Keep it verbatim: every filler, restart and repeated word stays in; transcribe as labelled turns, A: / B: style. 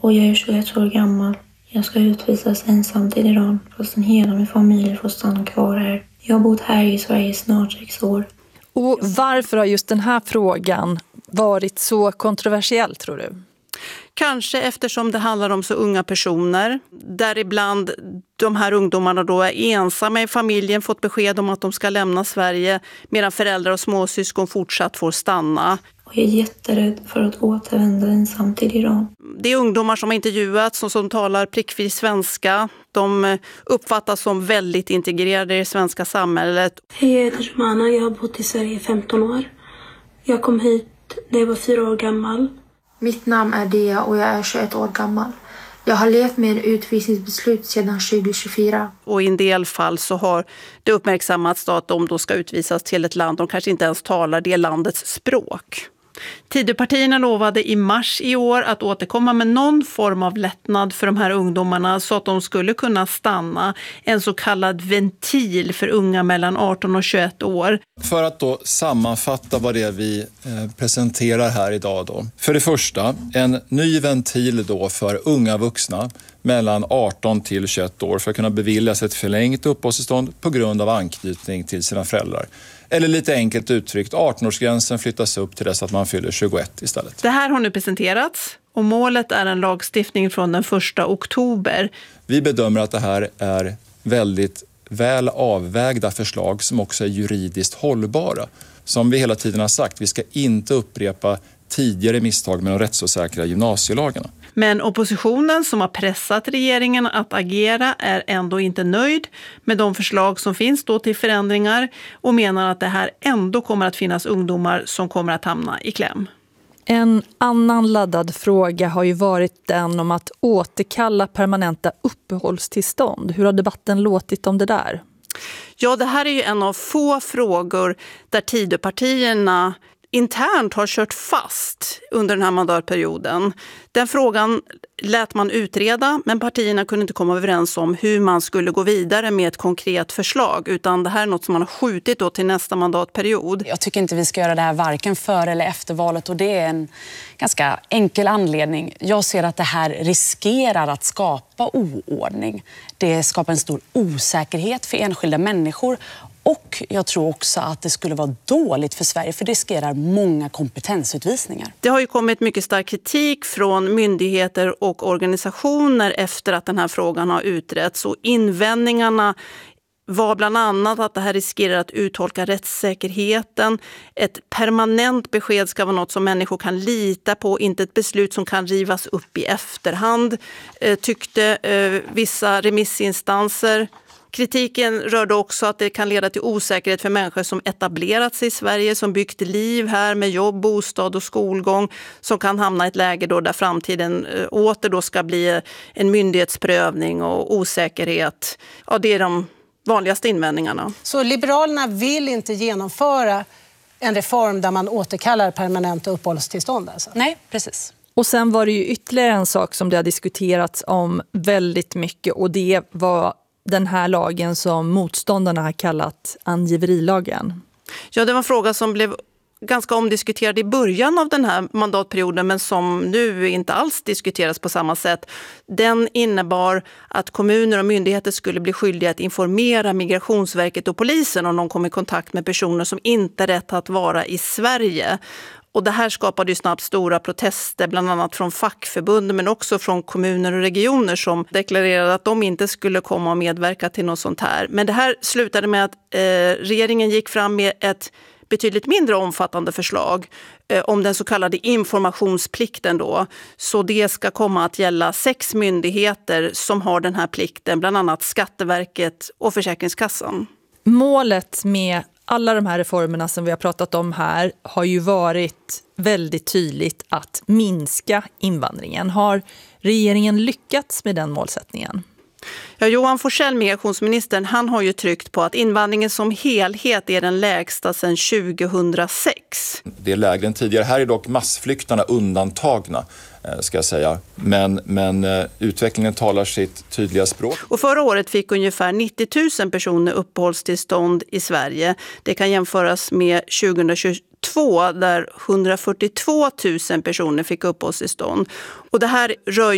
A: Och jag är tjugoett år gammal. Jag ska utvisas ensam till Iran fastän hela min familj får stanna kvar här. Jag har bott här i Sverige snart sex år.
B: Och varför har just den här frågan varit så kontroversiell, tror du?
C: Kanske eftersom det handlar om så unga personer. Däribland de här ungdomarna då är ensamma i familjen, fått besked om att de ska lämna Sverige medan föräldrar och småsyskon fortsatt får stanna.
A: Och jag är jätterädd för att återvända ensam till Iran.
C: Det är ungdomar som har intervjuats och som talar prickfri svenska. De uppfattas som väldigt integrerade i det svenska samhället.
D: Hej, jag heter Romana. Jag har bott i Sverige i femton år. Jag kom hit när jag var fyra år gammal.
E: Mitt namn är Dia och jag är tjugoett år gammal. Jag har levt med en utvisningsbeslut sedan tjugo tjugofyra.
C: Och i en del fall så har det uppmärksammats att de då ska utvisas till ett land de kanske inte ens talar det landets språk. Tidöpartierna lovade i mars i år att återkomma med någon form av lättnad för de här ungdomarna så att de skulle kunna stanna, en så kallad ventil för unga mellan arton och tjugoett år.
F: För att då sammanfatta vad det är vi eh, presenterar här idag då. För det första, en ny ventil då för unga vuxna mellan arton till tjugoett år för att kunna beviljas ett förlängt uppehållstillstånd på grund av anknytning till sina föräldrar. Eller lite enkelt uttryckt, arton-årsgränsen flyttas upp till dess att man fyller tjugoett istället.
C: Det här har nu presenterats och målet är en lagstiftning från den första oktober.
F: Vi bedömer att det här är väldigt väl avvägda förslag som också är juridiskt hållbara. Som vi hela tiden har sagt, vi ska inte upprepa tidigare misstag med de rättsosäkra gymnasielagarna.
C: Men oppositionen som har pressat regeringen att agera är ändå inte nöjd med de förslag som finns då till förändringar och menar att det här ändå kommer att finnas ungdomar som kommer att hamna i kläm.
B: En annan laddad fråga har ju varit den om att återkalla permanenta uppehållstillstånd. Hur har debatten låtit om det där?
C: Ja, det här är ju en av få frågor där Tidöpartierna internt har kört fast under den här mandatperioden. Den frågan lät man utreda, men partierna kunde inte komma överens om hur man skulle gå vidare med ett konkret förslag, utan det här är något som man har skjutit då till nästa mandatperiod.
G: Jag tycker inte vi ska göra det här varken före eller efter valet, och det är en ganska enkel anledning. Jag ser att det här riskerar att skapa oordning. Det skapar en stor osäkerhet för enskilda människor. Och jag tror också att det skulle vara dåligt för Sverige för det riskerar många kompetensutvisningar.
C: Det har ju kommit mycket stark kritik från myndigheter och organisationer efter att den här frågan har utretts. Och invändningarna var bland annat att det här riskerar att uttolka rättssäkerheten. Ett permanent besked ska vara något som människor kan lita på, inte ett beslut som kan rivas upp i efterhand, tyckte eh, vissa remissinstanser. Kritiken rörde också att det kan leda till osäkerhet för människor som etablerat sig i Sverige, som byggt liv här med jobb, bostad och skolgång, som kan hamna i ett läge då där framtiden åter då ska bli en myndighetsprövning och osäkerhet. Ja, det är de vanligaste invändningarna.
H: Så Liberalerna vill inte genomföra en reform där man återkallar permanenta uppehållstillstånd? Alltså?
G: Nej, precis.
B: Och sen var det ju ytterligare en sak som det har diskuterats om väldigt mycket, och det var den här lagen som motståndarna har kallat angiverilagen.
C: Ja, det var en fråga som blev ganska omdiskuterad i början av den här mandatperioden, men som nu inte alls diskuteras på samma sätt. Den innebar att kommuner och myndigheter skulle bli skyldiga att informera Migrationsverket och polisen om de kom i kontakt med personer som inte rätt att vara i Sverige. Och det här skapade ju snabbt stora protester, bland annat från fackförbund men också från kommuner och regioner som deklarerade att de inte skulle komma och medverka till något sånt här. Men det här slutade med att eh, regeringen gick fram med ett betydligt mindre omfattande förslag eh, om den så kallade informationsplikten då. Så det ska komma att gälla sex myndigheter som har den här plikten, bland annat Skatteverket och Försäkringskassan.
B: Målet med alla de här reformerna som vi har pratat om här har ju varit väldigt tydligt att minska invandringen. Har regeringen lyckats med den målsättningen?
C: Ja, Johan Forssell, migrationsministern, han har ju tryckt på att invandringen som helhet är den lägsta sedan tjugohundrasex.
F: Det är lägre än tidigare. Här är dock massflyktarna undantagna, ska jag säga. Men, men utvecklingen talar sitt tydliga språk.
C: Och förra året fick ungefär nittio tusen personer uppehållstillstånd i Sverige. Det kan jämföras med tjugohundratjugotvå där hundrafyrtiotvå tusen personer fick uppehållstillstånd. Och det här rör